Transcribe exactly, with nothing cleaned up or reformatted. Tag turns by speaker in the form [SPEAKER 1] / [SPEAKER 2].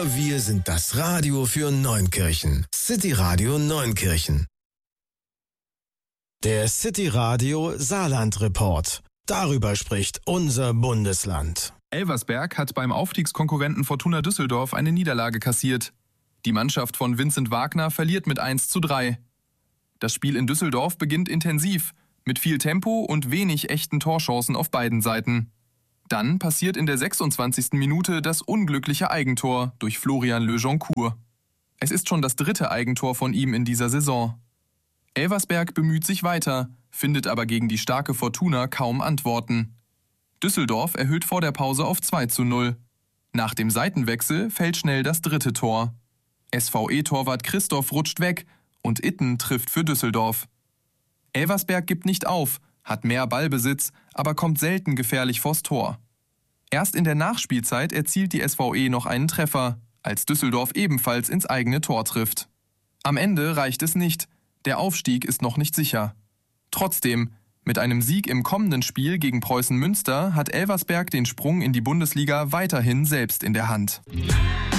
[SPEAKER 1] aber wir sind das Radio für Neunkirchen. City Radio Neunkirchen. Der City Radio Saarland Report. Darüber spricht unser Bundesland.
[SPEAKER 2] Elversberg hat beim Aufstiegskonkurrenten Fortuna Düsseldorf eine Niederlage kassiert. Die Mannschaft von Vincent Wagner verliert mit eins zu drei. Das Spiel in Düsseldorf beginnt intensiv, mit viel Tempo und wenig echten Torchancen auf beiden Seiten. Dann passiert in der sechsundzwanzigsten Minute das unglückliche Eigentor durch Florian Lejoncourt. Es ist schon das dritte Eigentor von ihm in dieser Saison. Elversberg bemüht sich weiter, findet aber gegen die starke Fortuna kaum Antworten. Düsseldorf erhöht vor der Pause auf zwei zu null. Nach dem Seitenwechsel fällt schnell das dritte Tor. S V E-Torwart Christoph rutscht weg und Itten trifft für Düsseldorf. Elversberg gibt nicht auf, hat mehr Ballbesitz, aber kommt selten gefährlich vors Tor. Erst in der Nachspielzeit erzielt die S V E noch einen Treffer, als Düsseldorf ebenfalls ins eigene Tor trifft. Am Ende reicht es nicht, der Aufstieg ist noch nicht sicher. Trotzdem, mit einem Sieg im kommenden Spiel gegen Preußen Münster hat Elversberg den Sprung in die Bundesliga weiterhin selbst in der Hand.